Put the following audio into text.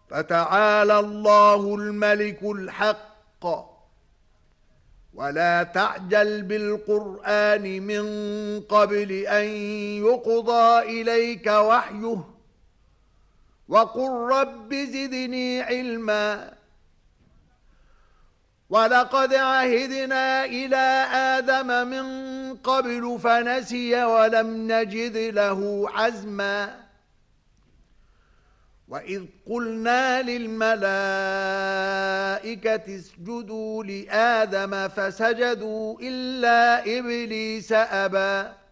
فتعالى الله الملك الحق ولا تعجل بالقرآن من قبل أن يقضى إليك وحيه وقل رب زدني علما ولقد عهدنا إلى آدم من قبل فنسي ولم نجد له عزما وإذ قلنا للملائكة اسجدوا لآدم فسجدوا إلا إبليس أبى